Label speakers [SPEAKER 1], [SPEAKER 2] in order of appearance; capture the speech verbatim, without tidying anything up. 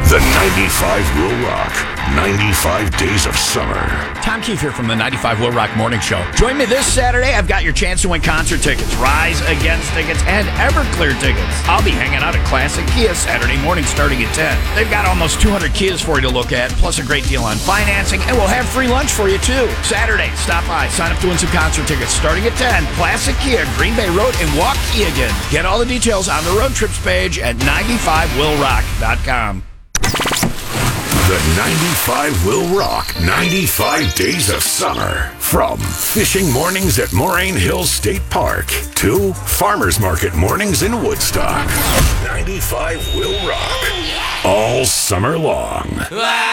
[SPEAKER 1] The ninety-five Will Rock. ninety-five Days of Summer.
[SPEAKER 2] Tom Keefe here from the ninety-five Will Rock Morning Show. Join me this Saturday. I've got your chance to win concert tickets, Rise Against tickets, and Everclear tickets. I'll be hanging out at Classic Kia Saturday morning starting at ten. They've got almost two hundred Kias for you to look at, plus a great deal on financing, and we'll have free lunch for you too. Saturday, stop by, sign up to win some concert tickets starting at ten. Classic Kia, Green Bay Road in Waukegan. Get all the details on the road trips page at ninety-five will rock dot com.
[SPEAKER 1] The ninety-five Will Rock. ninety-five Days of Summer. From fishing mornings at Moraine Hills State Park to farmers market mornings in Woodstock. ninety-five Will Rock. All summer long.